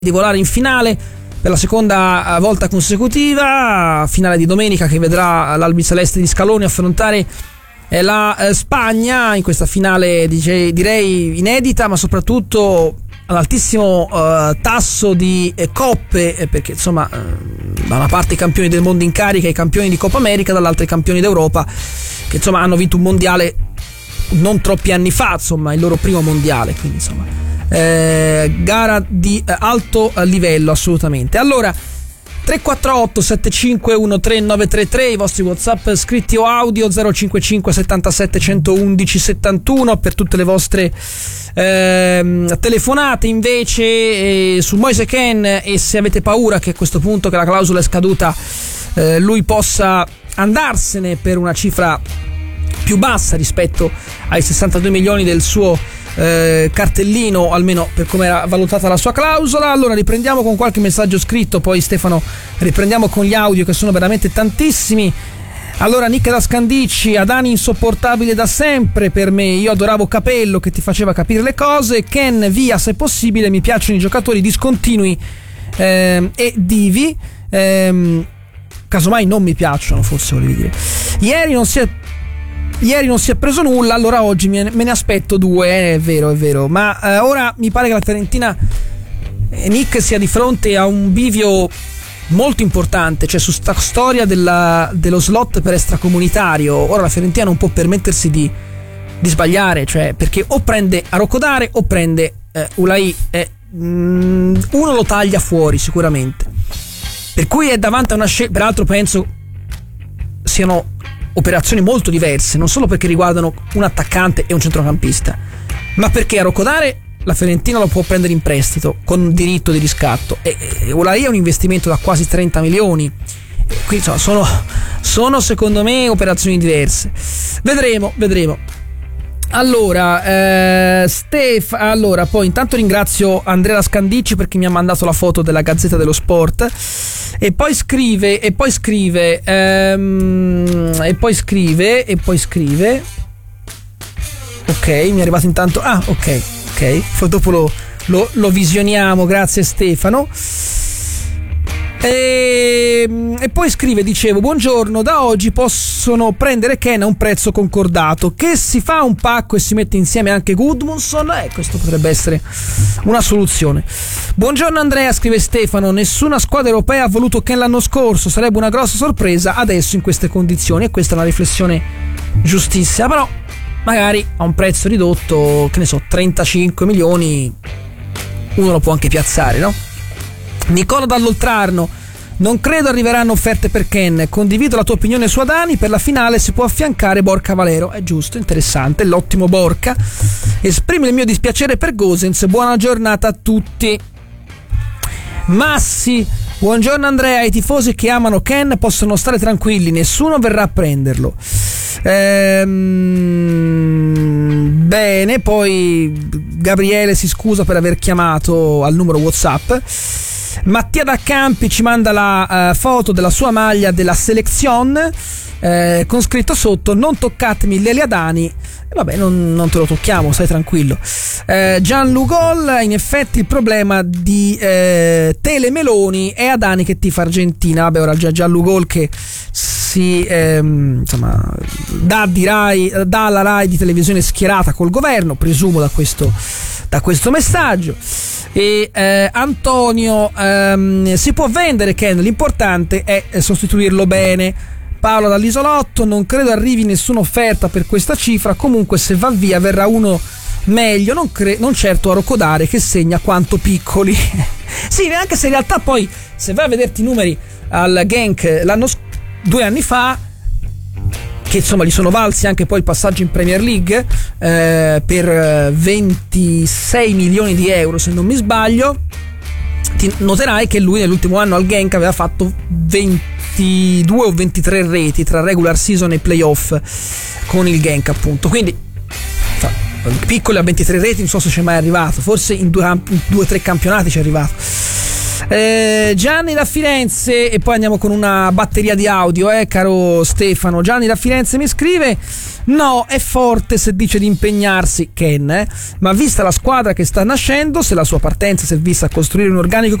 di volare in finale per la seconda volta consecutiva, finale di domenica che vedrà l'Albiceleste di Scaloni affrontare la Spagna in questa finale direi inedita, ma soprattutto ad altissimo tasso di coppe, perché insomma da una parte i campioni del mondo in carica, i campioni di Coppa America, dall'altra i campioni d'Europa che insomma hanno vinto un mondiale non troppi anni fa, insomma il loro primo mondiale, quindi insomma gara di alto livello assolutamente. Allora 348 751 933 i vostri WhatsApp scritti o audio, 055 77 111 71 per tutte le vostre telefonate invece su Moise Kean, e se avete paura che a questo punto che la clausola è scaduta lui possa andarsene per una cifra più bassa rispetto ai 62 milioni del suo cartellino, almeno per come era valutata la sua clausola. Allora riprendiamo con qualche messaggio scritto, poi Stefano riprendiamo con gli audio che sono veramente tantissimi. Allora Nick da Scandicci: Adani insopportabile da sempre per me, io adoravo Capello che ti faceva capire le cose, Kean via se possibile, mi piacciono i giocatori discontinui e divi, casomai non mi piacciono, forse volevi dire. Ieri non si è preso nulla, allora oggi me ne aspetto due, è vero, ma ora mi pare che la Fiorentina, Nick, sia di fronte a un bivio molto importante, cioè su sta storia dello slot per extracomunitario. Ora la Fiorentina non può permettersi di sbagliare, cioè perché o prende Arocodare o prende Ulai, uno lo taglia fuori sicuramente, per cui è davanti a una scelta. Peraltro penso siano operazioni molto diverse, non solo perché riguardano un attaccante e un centrocampista, ma perché Arocodare la Fiorentina lo può prendere in prestito con diritto di riscatto e Ulai è un investimento da quasi 30 milioni, quindi insomma, sono secondo me operazioni diverse. Vedremo. Allora allora poi intanto ringrazio Andrea Scandicci perché mi ha mandato la foto della Gazzetta dello Sport e poi scrive ok, mi è arrivato intanto ok, dopo lo visioniamo, grazie Stefano. E poi scrive, dicevo, buongiorno, da oggi possono prendere Kean a un prezzo concordato, che si fa un pacco e si mette insieme anche Gudmundsson, questo potrebbe essere una soluzione. Buongiorno Andrea, scrive Stefano, nessuna squadra europea ha voluto Kean l'anno scorso, sarebbe una grossa sorpresa adesso in queste condizioni, e questa è una riflessione giustissima, però magari a un prezzo ridotto, che ne so, 35 milioni uno lo può anche piazzare, no? Nicola dall'Oltrarno: non credo arriveranno offerte per Kean, condivido la tua opinione su Adani, per la finale si può affiancare Borca Valero. È giusto, interessante, l'ottimo Borca. Esprime il mio dispiacere per Gosens, buona giornata a tutti. Massi: buongiorno Andrea, i tifosi che amano Kean possono stare tranquilli, nessuno verrà a prenderlo. Bene, poi Gabriele si scusa per aver chiamato al numero WhatsApp. Mattia da Campi ci manda la foto della sua maglia della Selezione con scritto sotto: non toccatemi Lele Adani. Vabbè, non te lo tocchiamo, stai tranquillo. Gianlugol: in effetti il problema di Tele Meloni è Adani che tifa Argentina. Vabbè, ora Gianlugol che si insomma dà alla Rai di televisione schierata col governo, presumo da questo messaggio. E Antonio: si può vendere Kean, l'importante è sostituirlo bene. Paolo dall'Isolotto: non credo arrivi nessuna offerta per questa cifra, comunque se va via verrà uno meglio, non certo Arocodare che segna quanto piccoli. Sì, anche se in realtà poi se vai a vederti i numeri al Genk 2 anni fa, che insomma gli sono valsi anche poi il passaggio in Premier League per 26 milioni di euro se non mi sbaglio, ti noterai che lui nell'ultimo anno al Genk aveva fatto 22 o 23 reti tra regular season e playoff con il Genk, appunto. Quindi piccoli a 23 reti non so se c'è mai arrivato, forse in 2 o 3 campionati c'è arrivato. Gianni da Firenze, e poi andiamo con una batteria di audio, caro Stefano. Gianni da Firenze mi scrive: no, è forte se dice di impegnarsi, Ken, ma vista la squadra che sta nascendo, se la sua partenza servisse a costruire un organico